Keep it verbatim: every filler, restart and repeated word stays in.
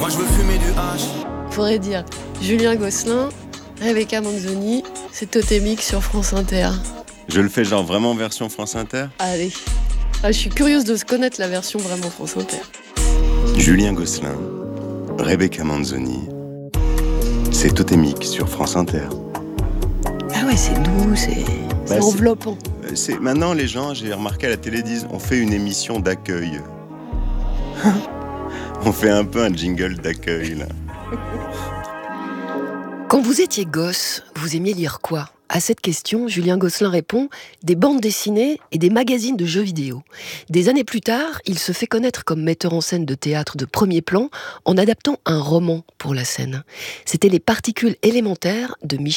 Moi je veux fumer du hash. Faudrait dire Julien Gosselin, Rebecca Manzoni, c'est Totémique sur France Inter. Je le fais genre vraiment version France Inter ? Allez. Ah, je suis curieuse de se connaître la version vraiment France Inter. Julien Gosselin, Rebecca Manzoni, c'est Totémique sur France Inter. Ah ouais, c'est doux, c'est, c'est Bah, enveloppant. C'est, c'est, maintenant, les gens, j'ai remarqué à la télé, disent on fait une émission d'accueil. On fait un peu un jingle d'accueil, là. Quand vous étiez gosse, vous aimiez lire quoi ? À cette question, Julien Gosselin répond « Des bandes dessinées et des magazines de jeux vidéo ». Des années plus tard, il se fait connaître comme metteur en scène de théâtre de premier plan en adaptant un roman pour la scène. C'était Les particules élémentaires de Michel